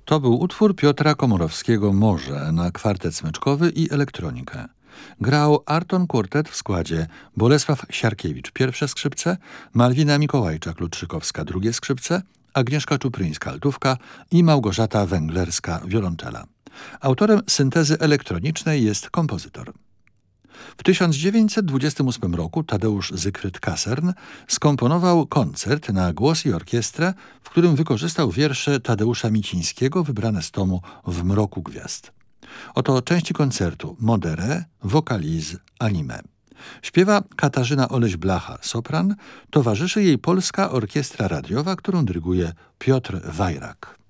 To był utwór Piotra Komorowskiego „Morze” na kwartet smyczkowy i elektronikę. Grał Arton Quartet w składzie Bolesław Siarkiewicz pierwsze skrzypce, Malwina Mikołajczak-Lutrzykowska drugie skrzypce, Agnieszka Czupryńska altówka i Małgorzata Węglerska wiolonczela. Autorem syntezy elektronicznej jest kompozytor. W 1928 roku Tadeusz Zygfryd Kasern skomponował koncert na głos i orkiestrę, w którym wykorzystał wiersze Tadeusza Micińskiego wybrane z tomu W mroku gwiazd. Oto części koncertu Modere, Vocaliz, Anime. Śpiewa Katarzyna Oleś-Blacha, sopran, towarzyszy jej Polska Orkiestra Radiowa, którą dyryguje Piotr Wajrak.